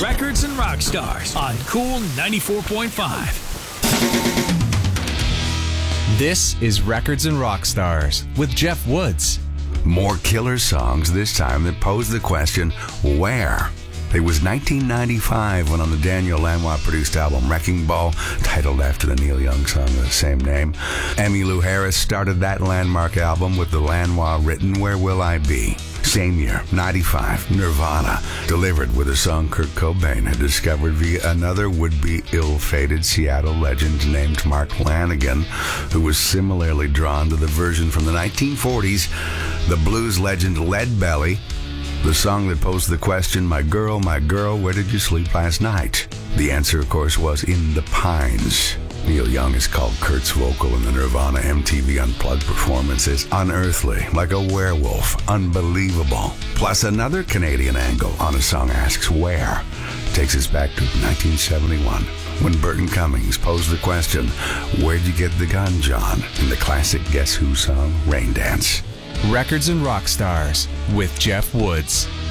Records and Rock Stars on Cool 94.5. This is Records and Rock Stars with Jeff Woods. More killer songs this time that pose the question, where? It was 1995 when on the Daniel Lanois produced album Wrecking Ball, titled after the Neil Young song of the same name, Emmylou Harris started that landmark album with the Lanois written Where Will I Be? Same year, 95, Nirvana, delivered with a song Kurt Cobain had discovered via another would-be ill-fated Seattle legend named Mark Lanegan, who was similarly drawn to the version from the 1940s, the blues legend Leadbelly, the song that posed the question, my girl, where did you sleep last night? The answer, of course, was In the Pines. Neil Young has called Kurt's vocal in the Nirvana MTV Unplugged performances unearthly, like a werewolf, unbelievable. Plus another Canadian angle on a song asks where, takes us back to 1971, when Burton Cummings posed the question, where'd you get the gun, John? In the classic Guess Who song, Rain Dance. Records and Rock Stars with Jeff Woods.